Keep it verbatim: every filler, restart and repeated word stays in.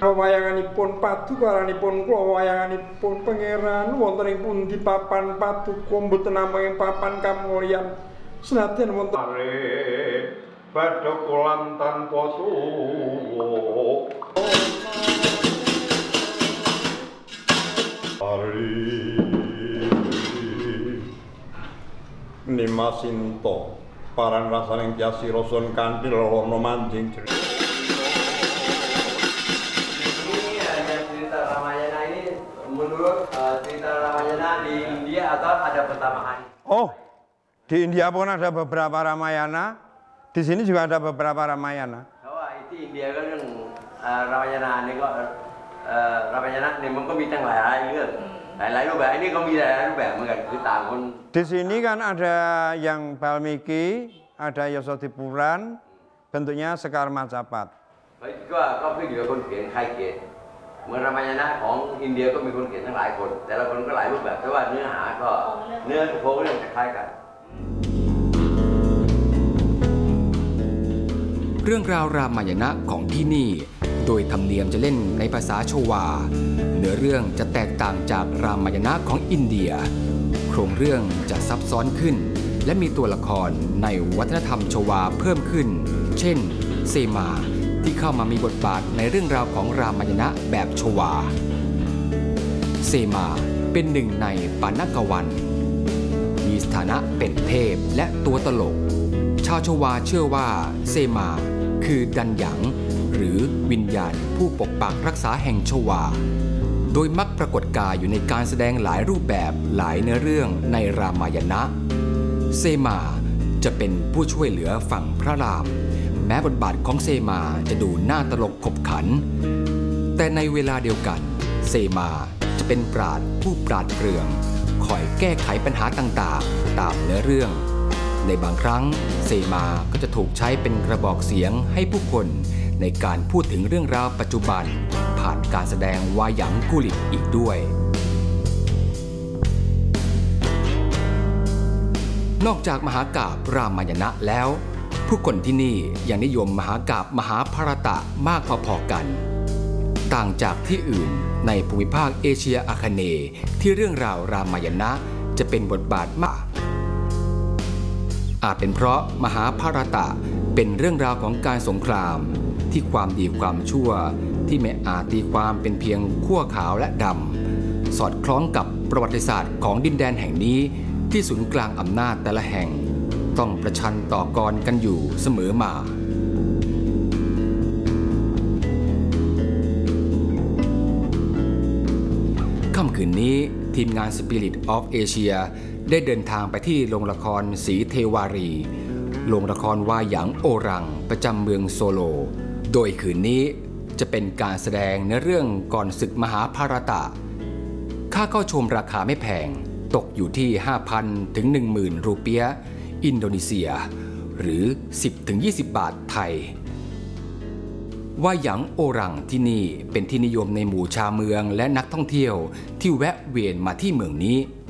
Wayanganipun paduka aranipun kula wayanganipun pangeran wonten ing pundi papan paduka mboten namung papan kamulyan senadyan wonten paduka lan tanpa suwo Ari Nimasinto parang rasaning tiasi roson kanthi lono manjing menurut uh, cerita Ramayana di India atau ada pertambahan? Oh, di India pun ada beberapa Ramayana. Di sini juga ada beberapa Ramayana. Oh, itu India kan uh, Ramayana ini kok uh, Ramayana ini mungkin bintang lain kan. Lain-lainรูปแบบiniก็มีหลายรูปแบบเหมือนกันคือต่างคน Di sini kan ada yang Balmiki, ada Yasodipuran, bentuknya Sekar Macapat. ก็ก็ขึ้นอยู่กับคนเขียนใครเขียนเหมือนรามายณะของอินเดียก็มีคนเขียนทั้งหลายคนแต่ละคนก็หลายรูปแบบแต่ว่าเนื้อหาก็เนื้อโครงเรื่องคล้ายกันเรื่องราวรามายณะของที่นี่โดยธรรมเนียมจะเล่นในภาษาชวาเนื้อเรื่องจะแตกต่างจากรามายณะของอินเดียโครงเรื่องจะซับซ้อนขึ้นและมีตัวละครในวัฒนธรรมชวาเพิ่มขึ้นเช่นเซมาที่เข้ามามีบทบาทในเรื่องราวของรามายณะแบบชวาเซมาเป็นหนึ่งในปานกวันมีสถานะเป็นเทพและตัวตลกชาวชวาเชื่อว่าเซมาคือดันหยังหรือวิญญาณผู้ปกปักรักษาแห่งชวาโดยมักปรากฏกายอยู่ในการแสดงหลายรูปแบบหลายเนื้อเรื่องในรามายณะเซมาจะเป็นผู้ช่วยเหลือฝั่งพระรามแม้บทบาทของเซมาจะดูน่าตลกขบขันแต่ในเวลาเดียวกันเซมาจะเป็นปราชญ์ผู้ปราดเปรื่องคอยแก้ไขปัญหาต่างๆตามเนื้อเรื่องในบางครั้งเซมาก็จะถูกใช้เป็นกระบอกเสียงให้ผู้คนในการพูดถึงเรื่องราวปัจจุบันผ่านการแสดงวาหยังกุลิตอีกด้วยนอกจากมหากาพย์รามายณะแล้วผู้คนที่นี่ยังนิยมมหากาพย์มหาภารตะมากพอๆกันต่างจากที่อื่นในภูมิภาคเอเชียอาคเนย์ที่เรื่องราวรามายณะจะเป็นบทบาทมากอาจเป็นเพราะมหาภารตะเป็นเรื่องราวของการสงครามที่ความดีความชั่วที่ไม่อาจตีความเป็นเพียงขั้วขาวและดำสอดคล้องกับประวัติศาสตร์ของดินแดนแห่งนี้ที่ศูนย์กลางอำนาจแต่ละแห่งต้องประชันต่อกรกันอยู่เสมอมาค่ำคืนนี้ทีมงาน Spirit of Asia ได้เดินทางไปที่โรงละครศรีเทวารีโรงละครวาหยังโอรังประจำเมืองโซโลโดยคืนนี้จะเป็นการแสดงในเรื่องก่อนศึกมหาภารตะค่าเข้าชมราคาไม่แพงตกอยู่ที่ ห้าพัน ถึง หนึ่งหมื่น รูเปียอินโดนีเซียหรือ สิบถึงยี่สิบ บาทไทยวาหยังโอรังที่นี่เป็นที่นิยมในหมู่ชาวเมืองและนักท่องเที่ยวที่แวะเวียนมาที่เมืองนี้